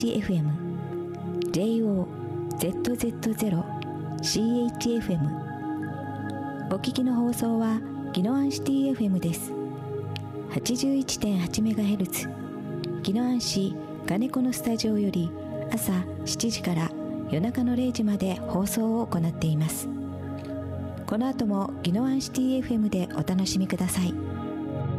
FM、JOZZ0 CHFM。お聞きの放送は宜野湾シティ FM です。81.8MHz、宜野湾市金子のスタジオより朝7時から夜中の0時まで放送を行っています。この後も宜野湾シティ FM でお楽しみください。